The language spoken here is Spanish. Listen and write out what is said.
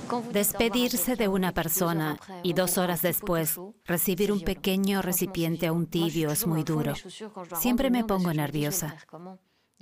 Despedirse de una persona y 2 horas después recibir un pequeño recipiente aún tibio es muy duro. Siempre me pongo nerviosa.